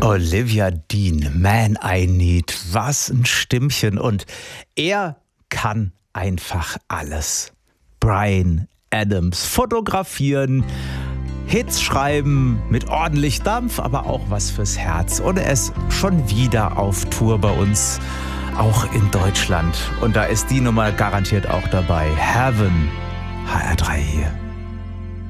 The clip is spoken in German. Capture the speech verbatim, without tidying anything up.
Olivia Dean, Man I Need, was ein Stimmchen. Und er kann einfach alles. Bryan Adams, fotografieren, Hits schreiben mit ordentlich Dampf, aber auch was fürs Herz. Und er ist schon wieder auf Tour bei uns, auch in Deutschland. Und da ist die Nummer garantiert auch dabei. Heaven, H R drei hier.